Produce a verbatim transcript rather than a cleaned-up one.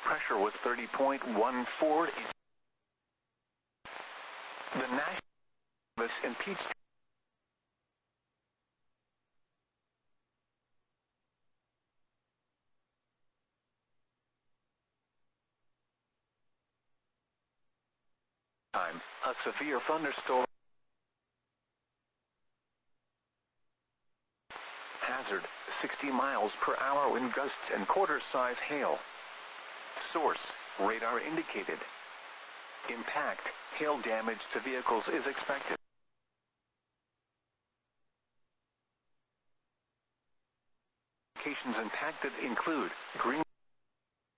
pressure was thirty point one four. The National Service impeached time. A severe thunderstorm hazard, sixty miles per hour wind gusts and quarter-size hail. Source, radar indicated. Impact, hail damage to vehicles is expected. Locations impacted include Green